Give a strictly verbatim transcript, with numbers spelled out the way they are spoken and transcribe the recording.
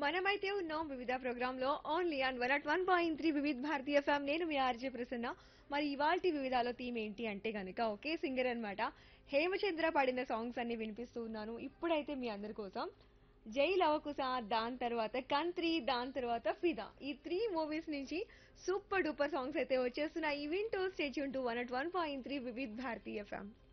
మనమైతే ఉన్నాం వివిధ ప్రోగ్రామ్ లో only and one at one point three Vividh Bharatiya FM. నేను మీ ఆర్జే ప్రసన్న. మరి ఇవాల్టి వివిధాలో థీమ్ ఏంటి అంటే గనుక ఒకే సింగర్ అన్నమాట. హేమచంద్ర పాడిన సాంగ్స్ అన్ని వినిపిస్తూ ఉన్నాను. ఇప్పుడైతే మీ అందరి కోసం జై లవకుశ, దాని తర్వాత కంత్రి, దాని తర్వాత ఫిదా, ఈ త్రీ మూవీస్ నుంచి సూపర్ డూపర్ సాంగ్స్ అయితే వచ్చేస్తున్నాయి. వింటూ stay tune to one at one point three Vividh Bharatiya FM.